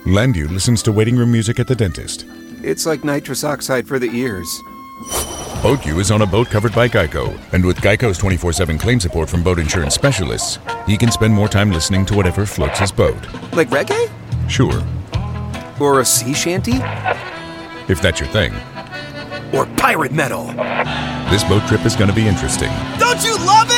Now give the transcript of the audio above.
Landu listens to waiting room music at the dentist. It's like nitrous oxide for the ears. BoatU is on a boat covered by Geico, and with Geico's 24/7 claim support from boat insurance specialists, he can spend more time listening to whatever floats his boat. Like reggae? Sure. Or a sea shanty? If that's your thing. Or pirate metal? This boat trip is going to be interesting. Don't you love it?